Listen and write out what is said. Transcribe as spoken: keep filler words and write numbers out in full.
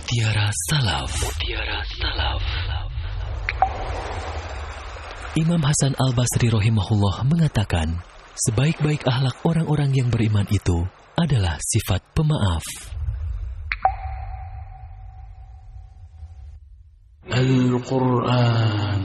Mutiara Salaf. Mutiara Salaf. Imam Hasan Al-Basri rahimahullah mengatakan, sebaik-baik akhlak orang-orang yang beriman itu adalah sifat pemaaf. Al-Quran